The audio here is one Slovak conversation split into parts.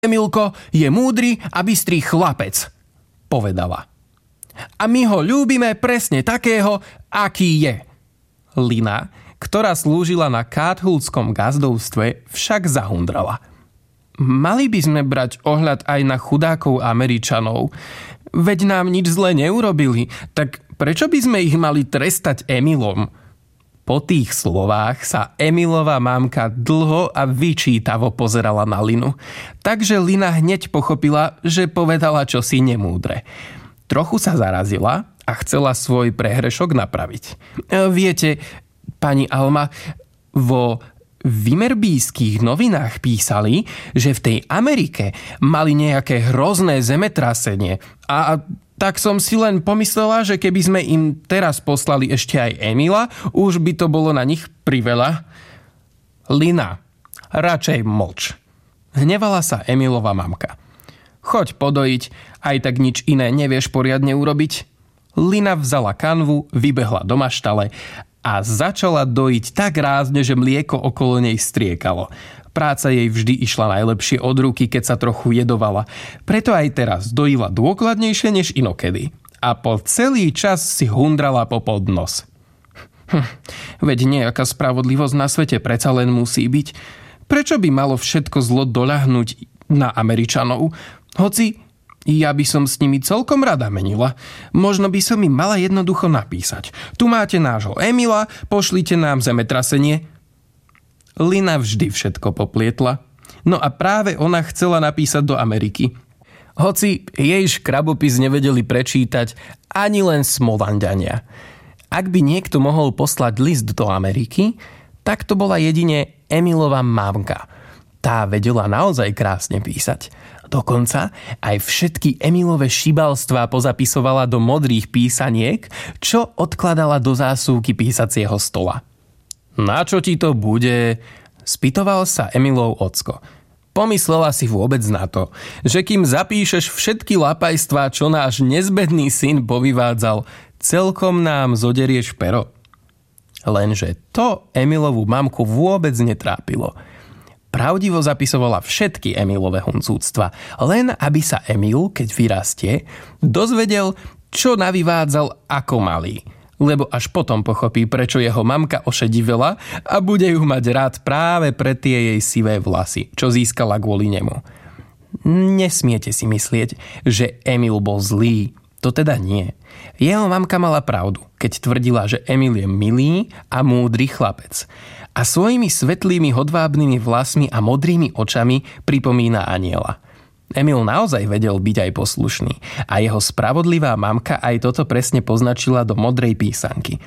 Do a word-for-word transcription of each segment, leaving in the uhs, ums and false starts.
Emilko je múdry a bystrý chlapec, povedala. A my ho ľúbime presne takého, aký je. Lina, ktorá slúžila na Cathulskom gazdovstve, však zahundrala. Mali by sme brať ohľad aj na chudákov Američanov. Veď nám nič zle neurobili, tak prečo by sme ich mali trestať Emilom? Po tých slovách sa Emilova mamka dlho a vyčítavo pozerala na Linu. Takže Lina hneď pochopila, že povedala čosi nemúdre. Trochu sa zarazila a chcela svoj prehrešok napraviť. Viete, pani Alma, vo Vimmerbijských novinách písali, že v tej Amerike mali nejaké hrozné zemetrasenie. A tak som si len pomyslela, že keby sme im teraz poslali ešte aj Emila, už by to bolo na nich priveľa. Lina, radšej mlč. Hnevala sa Emilova mamka. Choď podojiť, aj tak nič iné nevieš poriadne urobiť. Lina vzala kanvu, vybehla do maštale a začala dojiť tak rázne, že mlieko okolo nej striekalo. Práca jej vždy išla najlepšie od ruky, keď sa trochu jedovala. Preto aj teraz dojila dôkladnejšie než inokedy. A po celý čas si hundrala po podnos. Hm, veď nejaká spravodlivosť na svete predsa len musí byť. Prečo by malo všetko zlo doľahnúť na Američanov? Hoci ja by som s nimi celkom rada menila. Možno by som im mala jednoducho napísať. Tu máte nášho Emila, pošlite nám zemetrasenie. Lina vždy všetko poplietla. No a práve ona chcela napísať do Ameriky. Hoci jej škrabopis nevedeli prečítať ani len Smolandania. Ak by niekto mohol poslať list do Ameriky, tak to bola jedine Emilova mamka. Tá vedela naozaj krásne písať. Dokonca aj všetky Emilove šibalstvá pozapisovala do modrých písaniek, čo odkladala do zásuvky písacieho stola. Na čo ti to bude? Spýtoval sa Emilov ocko. Pomyslela si vôbec na to, že kým zapíšeš všetky lapajstvá, čo náš nezbedný syn povyvádzal, celkom nám zoderieš pero? Lenže to Emilovu mamku vôbec netrápilo. Pravdivo zapisovala všetky Emilove huncúctva, len aby sa Emil, keď vyrastie, dozvedel, čo navyvádzal ako malý. Lebo až potom pochopí, prečo jeho mamka ošedivela a bude ju mať rád práve pre tie jej sivé vlasy, čo získala kvôli nemu. Nesmiete si myslieť, že Emil bol zlý. To teda nie. Jeho mamka mala pravdu, keď tvrdila, že Emil je milý a múdry chlapec. A svojimi svetlými hodvábnymi vlasmi a modrými očami pripomína aniela. Emil naozaj vedel byť aj poslušný a jeho spravodlivá mamka aj toto presne poznačila do modrej písanky.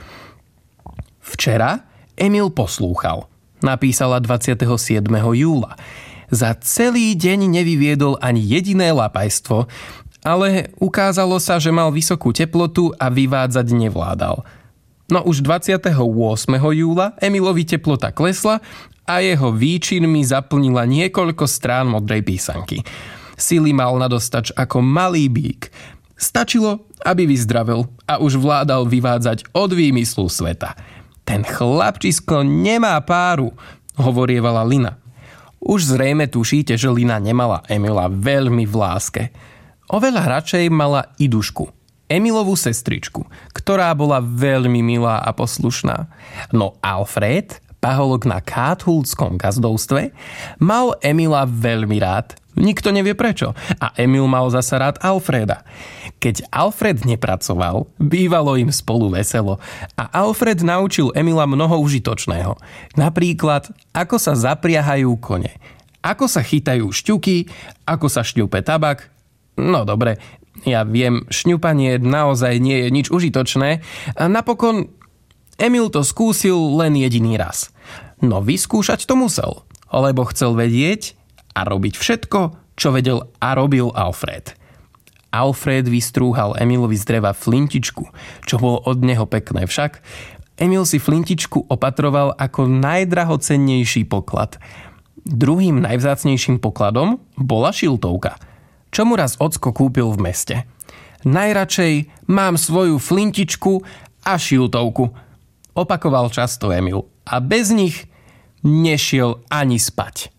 Včera Emil poslúchal. Napísala dvadsiateho siedmeho júla. Za celý deň nevyviedol ani jediné lapajstvo, ale ukázalo sa, že mal vysokú teplotu a vyvádzať nevládal. No už dvadsiateho ôsmeho júla Emilovi teplota klesla a jeho výčinmi zaplnila niekoľko strán modrej písanky. Sily mal na dostač ako malý bík. Stačilo, aby vyzdravel a už vládal vyvádzať od výmyslu sveta. Ten chlapčisko nemá páru, hovorievala Lina. Už zrejme tušíte, že Lina nemala Emila veľmi v láske. Oveľa radšej mala Idušku, Emilovú sestričku, ktorá bola veľmi milá a poslušná. No Alfred, paholok na Cathulskom gazdovstve, mal Emila veľmi rád. Nikto nevie prečo. A Emil mal zasa rád Alfreda. Keď Alfred nepracoval, bývalo im spolu veselo. A Alfred naučil Emila mnoho užitočného. Napríklad, ako sa zapriahajú kone, ako sa chytajú šťuky, ako sa šňupe tabak. No dobre, ja viem, šňupanie naozaj nie je nič užitočné. A napokon Emil to skúsil len jediný raz. No vyskúšať to musel, lebo chcel vedieť a robiť všetko, čo vedel a robil Alfred. Alfred vystrúhal Emilovi z dreva flintičku, čo bolo od neho pekné však. Emil si flintičku opatroval ako najdrahocennejší poklad. Druhým najvzácnejším pokladom bola šiltovka, čo mu raz ocko kúpil v meste. Najradšej mám svoju flintičku a šiltovku, opakoval často Emil a bez nich nešiel ani spať.